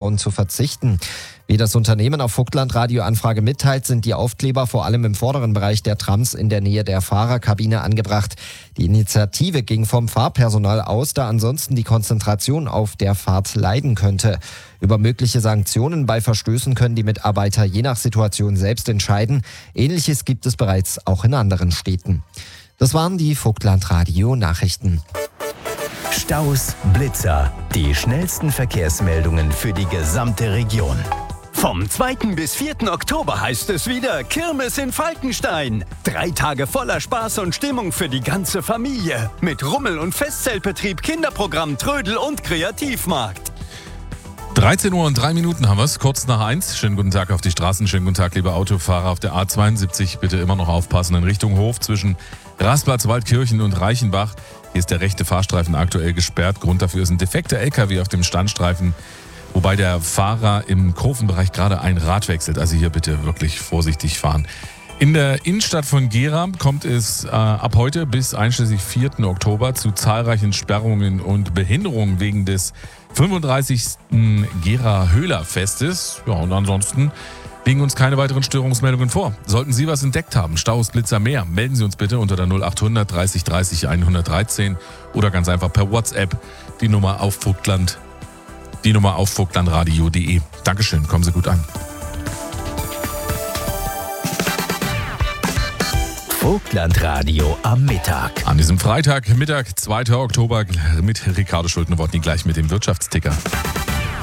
und zu verzichten. Wie das Unternehmen auf Vogtland Radio-Anfrage mitteilt, sind die Aufkleber vor allem im vorderen Bereich der Trams in der Nähe der Fahrerkabine angebracht. Die Initiative ging vom Fahrpersonal aus, da ansonsten die Konzentration auf der Fahrt leiden könnte. Über mögliche Sanktionen bei Verstößen können die Mitarbeiter je nach Situation selbst entscheiden. Ähnliches gibt es bereits auch in anderen Städten. Das waren die Vogtland Radio Nachrichten. Staus, Blitzer, die schnellsten Verkehrsmeldungen für die gesamte Region. Vom 2. bis 4. Oktober heißt es wieder Kirmes in Falkenstein. 3 Tage voller Spaß und Stimmung für die ganze Familie. Mit Rummel- und Festzeltbetrieb, Kinderprogramm, Trödel und Kreativmarkt. 13 Uhr und 3 Minuten haben wir es, kurz nach 1. Schönen guten Tag auf die Straßen, schönen guten Tag, liebe Autofahrer auf der A72. Bitte immer noch aufpassen in Richtung Hof zwischen Rasplatz, Waldkirchen und Reichenbach. Hier ist der rechte Fahrstreifen aktuell gesperrt. Grund dafür ist ein defekter LKW auf dem Standstreifen, wobei der Fahrer im Kurvenbereich gerade ein Rad wechselt. Also hier bitte wirklich vorsichtig fahren. In der Innenstadt von Gera kommt es ab heute bis einschließlich 4. Oktober zu zahlreichen Sperrungen und Behinderungen wegen des 35. Gera-Höhler-Festes. Ja, und ansonsten liegen uns keine weiteren Störungsmeldungen vor. Sollten Sie was entdeckt haben, Staus, Blitzer, mehr, melden Sie uns bitte unter der 0800 30 30 113 oder ganz einfach per WhatsApp die Nummer auf vogtlandradio.de. Dankeschön, kommen Sie gut an. Vogtland Radio am Mittag. An diesem Freitagmittag, 2. Oktober, mit Ricardo Schulte-Nowotny gleich mit dem Wirtschaftsticker.